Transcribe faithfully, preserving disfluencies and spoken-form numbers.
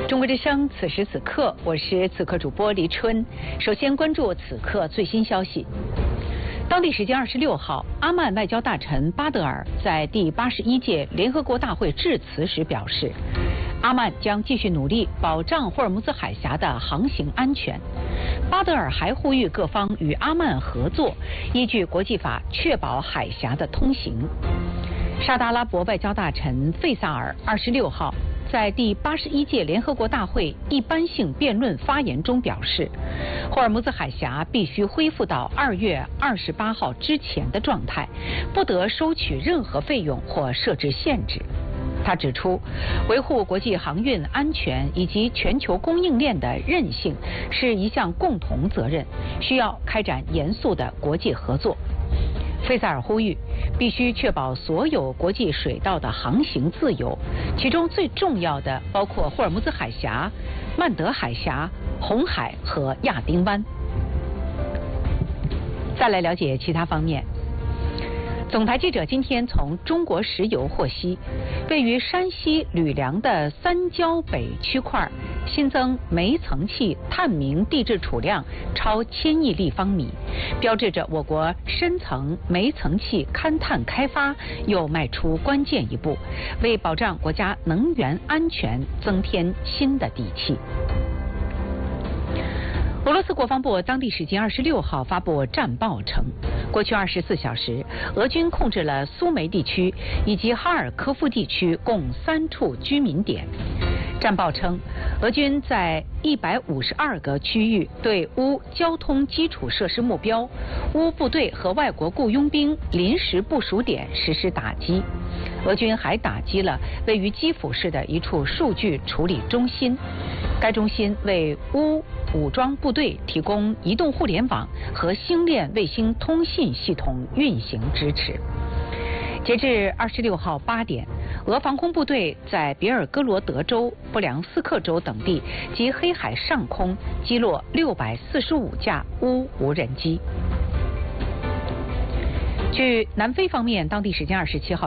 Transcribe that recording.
中国之声，此时此刻，我是此刻主播黎春。首先关注此刻最新消息。当地时间二十六号，阿曼外交大臣巴德尔在第八十一届联合国大会致辞时表示，阿曼将继续努力保障霍尔木兹海峡的航行安全。巴德尔还呼吁各方与阿曼合作，依据国际法确保海峡的通行。沙特阿拉伯外交大臣费萨尔二十六号在第八十一届联合国大会一般性辩论发言中表示，霍尔木兹海峡必须恢复到二月二十八号之前的状态，不得收取任何费用或设置限制。他指出，维护国际航运安全以及全球供应链的韧性是一项共同责任，需要开展严肃的国际合作。费萨尔呼吁，必须确保所有国际水道的航行自由，其中最重要的包括霍尔木兹海峡、曼德海峡、红海和亚丁湾。再来了解其他方面。总台记者今天从中国石油获悉，位于山西吕梁的三焦北区块新增煤层气探明地质储量超千亿立方米，标志着我国深层煤层气勘探开发又迈出关键一步，为保障国家能源安全增添新的底气。俄罗斯国防部当地时间二十六号发布战报称，过去二十四小时，俄军控制了苏梅地区以及哈尔科夫地区共三处居民点。战报称，俄军在一百五十二个区域对乌交通基础设施目标、乌部队和外国雇佣兵临时部署点实施打击。俄军还打击了位于基辅市的一处数据处理中心，该中心为乌武装部队提供移动互联网和星链卫星通信系统运行支持。截至二十六号八点，俄防空部队在别尔哥罗德州、布良斯克州等地及黑海上空击落六百四十五架乌无人机。据南非方面，当地时间二十七号